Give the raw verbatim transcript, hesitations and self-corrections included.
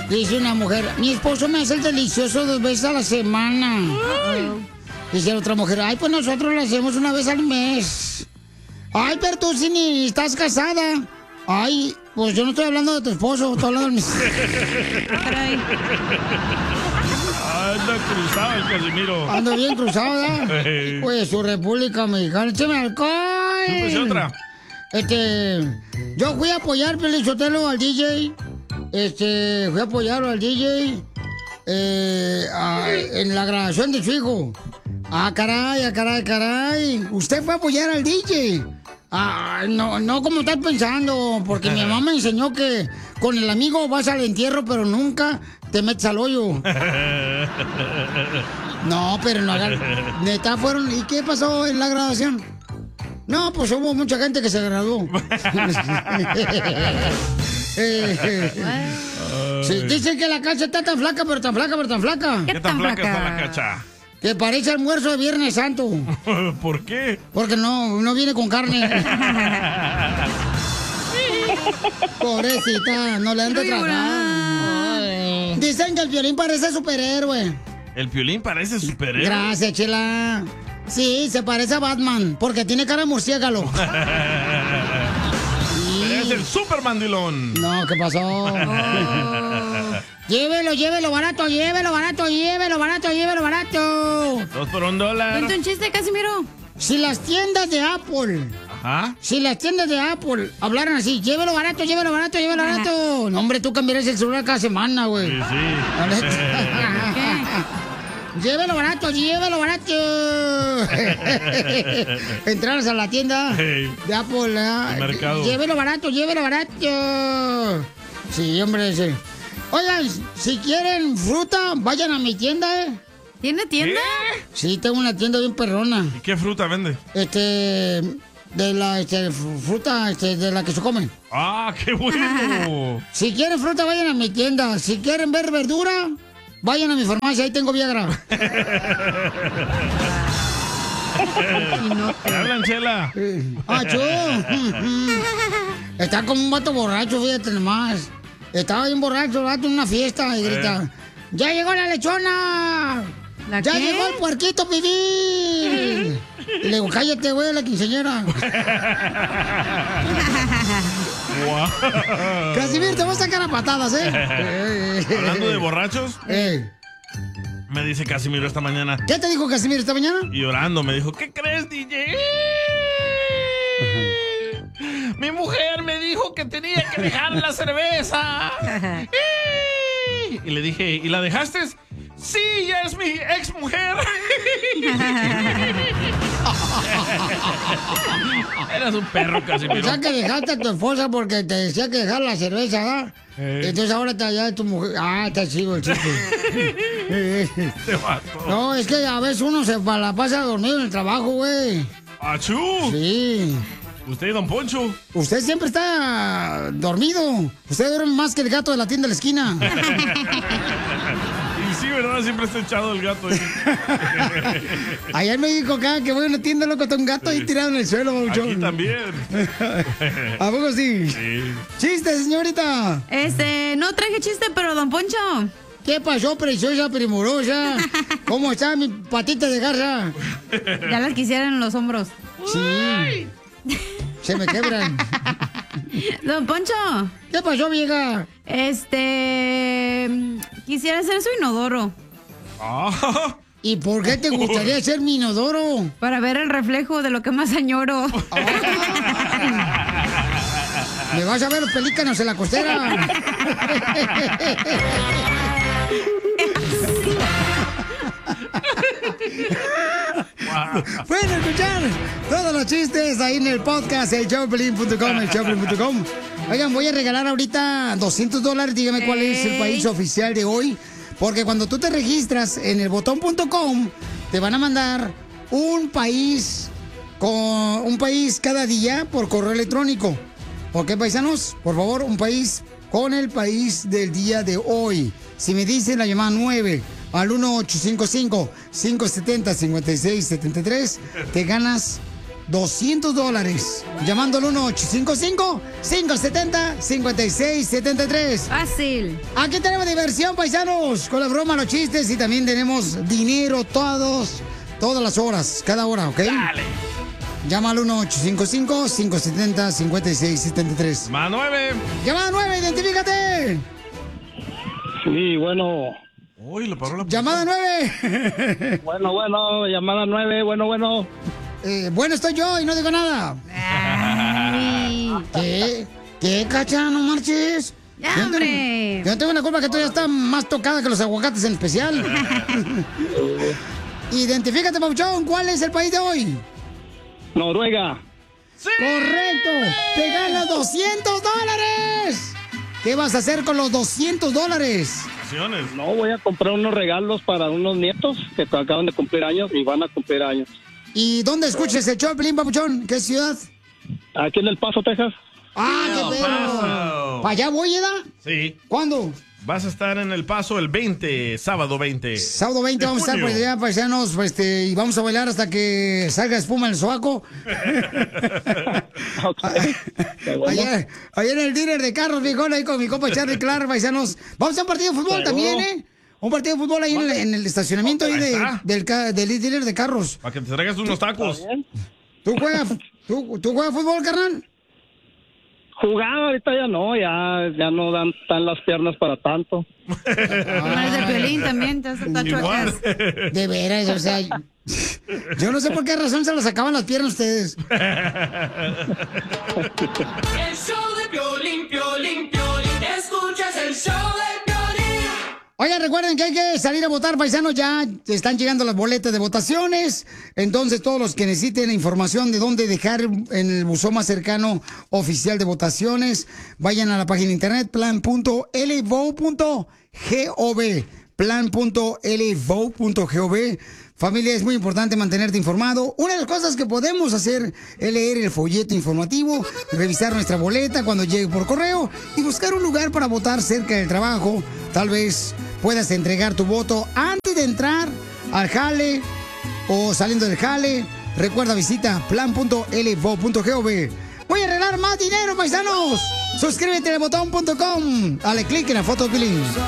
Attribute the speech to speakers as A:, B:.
A: Dice una mujer, mi esposo me hace el delicioso dos veces a la semana. Uh-oh. Dice otra mujer, ay, pues nosotros lo hacemos una vez al mes. Ay, pero tú si ni estás casada. Ay, pues yo no estoy hablando de tu esposo, estoy hablando de mis...
B: Anda cruzado el Casimiro.
A: Ando bien cruzado, ¿verdad? Hey. Pues su República Mexicana. ¡Écheme alcohol!
B: ¿Pues otra?
A: Este... Yo fui a apoyar, Pelizotelo, al D J. Este... Fui a apoyarlo al D J. Eh, a, en la grabación de su hijo. Ah, caray, ah, caray, caray. Usted fue a apoyar al D J. Ah, no, no como estás pensando, porque mi mamá me enseñó que con el amigo vas al entierro, pero nunca te metes al hoyo. No, pero no hagan. Neta, fueron. ¿Y qué pasó en la graduación? No, pues hubo mucha gente que se graduó. Sí, dicen que la cacha está tan flaca, pero tan flaca, pero tan flaca.
B: ¿Qué tan flaca está la cacha?
A: Que parece almuerzo de Viernes Santo.
B: ¿Por qué?
A: Porque no, no viene con carne. Pobrecita, no le han de tragar. Dicen que el Piolín parece superhéroe.
B: ¿El Piolín parece superhéroe?
A: Gracias, Chela. Sí, se parece a Batman, porque tiene cara de murciélago.
B: Es el super mandilón.
A: No, ¿qué pasó? Oh. Llévelo, llévelo barato, llévelo barato, llévelo barato, llévelo barato.
B: Dos por un dólar.
C: Cuenta un chiste, Casimiro.
A: Si las tiendas de Apple,
B: ajá,
A: si las tiendas de Apple hablaran así, llévelo barato, llévelo barato, llévelo ajá. barato. No, hombre, tú cambiarías el celular cada semana, güey.
B: Sí, sí.
A: Llévelo barato, llévelo barato. Entraras a la tienda hey, de Apple, ¿eh?
B: Mercado.
A: Llévelo barato, llévelo barato. Sí, hombre, sí. Oigan, si quieren fruta, vayan a mi tienda, ¿eh?
C: ¿Tiene tienda?
B: ¿Qué?
A: Sí, tengo una tienda bien perrona.
B: ¿Y qué fruta vende?
A: Este... De la este, fruta este, de la que se come.
B: ¡Ah, qué bueno!
A: Si quieren fruta, vayan a mi tienda. Si quieren ver verdura, vayan a mi farmacia, ahí tengo Viagra.
B: Hablan, Chela.
A: Ah, chu. Está como un vato borracho, fíjate nomás. Estaba bien borracho, el vato en una fiesta y grita: eh. ¡Ya llegó la lechona! ¿La ¡Ya qué? Llegó el puerquito, pipí! Y le digo: cállate, güey, la quinceañera. Wow. Casimiro, te voy a sacar a patadas, ¿eh?
B: Hablando de borrachos.
A: Eh.
B: Me dice Casimiro esta mañana.
A: ¿Qué te dijo Casimiro esta mañana?
B: Y llorando, me dijo: ¿qué crees, D J? Uh-huh. Mi mujer me dijo que tenía que dejar la cerveza. Y le dije: ¿y la dejaste? Sí, ya es mi ex mujer. Eras un perro, Casimiro.
A: O sea que dejaste a tu esposa porque te decía que dejar la cerveza, ¿verdad? Eh. Entonces ahora está ya tu mujer. Ah, está chido el chiste.
B: Te mató.
A: No, es que a veces uno se la pasa dormido en el trabajo, güey.
B: ¡Achú!
A: Sí.
B: ¿Usted y don Poncho?
A: Usted siempre está dormido. Usted duerme más que el gato de la tienda de la esquina.
B: Y sí, ¿verdad? Siempre está echado el gato ahí.
A: Allá en México, acá que voy a una tienda, loco, está un gato ahí tirado en el suelo, mucho.
B: Aquí también.
A: ¿A poco sí?
B: Sí.
A: ¿Chiste, señorita?
C: Este, no traje chiste, pero don Poncho.
A: ¿Qué pasó, preciosa, primorosa? ¿Cómo está mi patita de garza?
C: Ya las quisieran en los hombros.
A: Sí. Uy. Se me quebran.
C: Don Poncho.
A: ¿Qué pasó, vieja?
C: Este... Quisiera ser su inodoro.
B: Ah.
A: ¿Y por qué te gustaría ser mi inodoro?
C: Para ver el reflejo de lo que más añoro.
A: Ah. Me vas a ver los pelícanos en la costera. Wow. Pueden escuchar todos los chistes ahí en el podcast, el showpelín punto com, el showpelín punto com. Oigan, voy a regalar ahorita doscientos dólares. Dígame cuál es el país oficial de hoy. Porque cuando tú te registras en el botón punto com, te van a mandar un país con un país cada día por correo electrónico. ¿Ok, paisanos? Por favor, un país con el país del día de hoy. Si me dicen la llamada nueve al uno ocho cinco cinco, cinco siete cero, cinco seis siete tres, te ganas doscientos dólares. Llamando al uno ocho cinco cinco, cinco siete cero, cinco seis siete tres.
C: Fácil.
A: Aquí tenemos diversión, paisanos, con la broma, los chistes y también tenemos dinero todos, todas las horas, cada hora, ¿ok?
B: Dale.
A: Llama al uno ocho cinco cinco, cinco siete cero, cinco seis siete tres.
B: Más nueve.
A: Llamada nueve, identifícate.
D: Sí, bueno.
B: Uy, lo paró la
A: Llamada nueve.
D: Bueno, bueno, llamada nueve, bueno, bueno.
A: Eh, bueno, estoy yo y no digo nada.
C: Ay.
A: ¿Qué? ¿Qué, cacha? No marches.
C: Ya,
A: Yo no tengo-
C: hombre.
A: Yo no tengo la culpa que tú ya estás más tocada que los aguacates en especial. Identifícate, Pauchón, ¿cuál es el país de hoy?
D: Noruega.
B: ¡Sí!
A: ¡Correcto! ¡Te ganas doscientos dólares! ¿Qué vas a hacer con los doscientos dólares?
B: Acciones.
D: No, voy a comprar unos regalos para unos nietos que acaban de cumplir años y van a cumplir años.
A: ¿Y dónde escuchas el show, Pelín, Papuchón? ¿Qué ciudad?
D: Aquí en El Paso, Texas.
A: ¡Ah, qué
B: El
A: perro!
B: Paso.
A: ¿Para allá voy, Eda?
B: Sí.
A: ¿Cuándo?
B: Vas a estar en El Paso el veinte, sábado veinte.
A: Sábado veinte
B: de
A: vamos a estar por
B: junio.
A: allá, paisanos, pues, este, y vamos a bailar hasta que salga espuma en el sobaco.
D: Ok. Qué bueno.
A: Ayer, ayer en el dealer de carros, viejón, ahí con mi compa Charlie Clark, paisanos. Vamos a un partido de fútbol
D: Seguro.
A: también, ¿eh? Un partido de fútbol ahí en el, en el estacionamiento ahí
B: Ahí
A: de-
B: está.
A: del, ca- del dealer de carros.
B: Para que te traigas unos tacos.
D: ¿Está bien?
A: ¿Tú juegas, tú, tú juegas fútbol, carnal?
D: Jugar ahorita ya no, ya, ya no dan tan las piernas para tanto.
C: Como el de Piolín también, te hace
B: Igual.
C: tachuecas.
A: De veras, o sea, yo no sé por qué razón se las acaban las piernas a ustedes.
E: El show de Piolín, Piolín, Piolín. Escuchas el show de Piolín.
A: Oigan, recuerden que hay que salir a votar, paisanos. Ya están llegando las boletas de votaciones. Entonces, todos los que necesiten información de dónde dejar en el buzón más cercano oficial de votaciones, vayan a la página de internet plan punto l vote punto gov. plan punto l vote punto gov. Familia, es muy importante mantenerte informado. Una de las cosas que podemos hacer es leer el folleto informativo, revisar nuestra boleta cuando llegue por correo y buscar un lugar para votar cerca del trabajo. Tal vez puedas entregar tu voto antes de entrar al jale o saliendo del jale. Recuerda, visita plan punto l vote punto gov. Voy a arreglar más dinero, paisanos. Suscríbete a botón punto com. Dale clic en la foto de Piolín.